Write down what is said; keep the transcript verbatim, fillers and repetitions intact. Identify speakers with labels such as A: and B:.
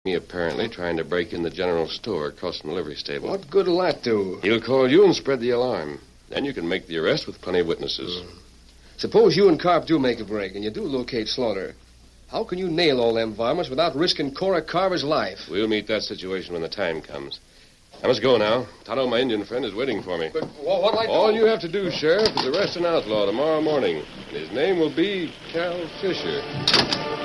A: Me apparently trying to break in the general store across from the livery stable.
B: What good will that do?
A: He'll call you and spread the alarm. Then you can make the arrest with plenty of witnesses.
B: Mm. Suppose you and Carp do make a break and you do locate Slaughter. How can you nail all them varmints without risking Cora Carver's life?
A: We'll meet that situation when the time comes. I must go now. Tonto, my Indian friend, is waiting for me.
B: But what'll I do?
A: All you have to do, Sheriff, is arrest an outlaw tomorrow morning. And his name will be Cal Fisher.